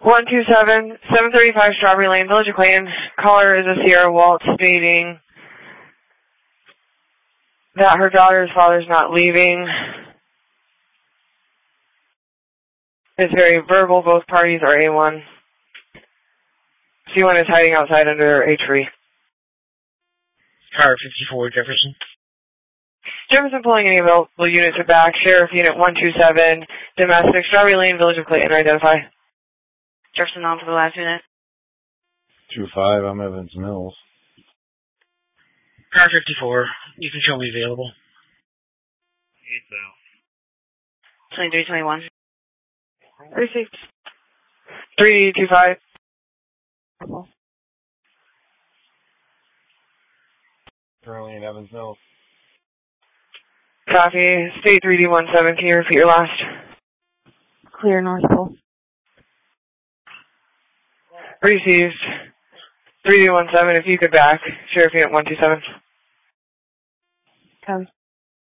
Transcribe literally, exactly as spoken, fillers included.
one two seven, seven thirty-five Strawberry Lane, Village of Clayton. Caller is a Sierra Walt stating that her daughter's father's not leaving. It's very verbal. Both parties are A one. C one is hiding outside under a tree. Car fifty-four, Jefferson. Jefferson pulling any available units are back. Sheriff Unit one two seven, domestic, Strawberry Lane, Village of Clayton, identify. Jefferson on for the last unit. two five, I'm Evans Mills. Car fifty-four, you can show me available. eight south. twenty-three twenty-one. Received. three D two five. Currently in Evans Mills. Copy. State three D one seven, can you repeat your last? Clear North Pole. Received. three D one seven, if you could back. Sheriff Unit one two seven. Come.